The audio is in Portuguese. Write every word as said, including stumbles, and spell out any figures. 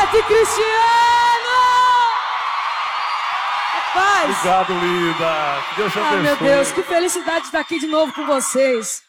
Forte, Cristiano! Rapaz! Obrigado, linda. Deus te abençoe. Ai, meu Deus, que felicidade estar aqui de novo com vocês.